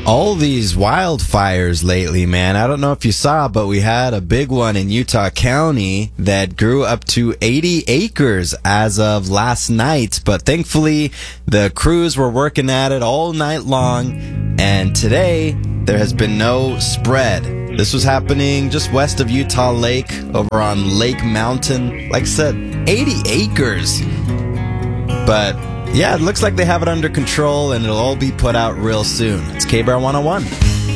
All these wildfires lately, man. I don't know if you saw, but we had a big one in Utah County that grew up to 80 acres as of last night. But thankfully, the crews were working at it all night long. And today, there has been no spread. This was happening just west of Utah Lake, over on Lake Mountain. Like I said, 80 acres. But yeah, it looks like they have it under control, and it'll all be put out real soon. It's KBR 101.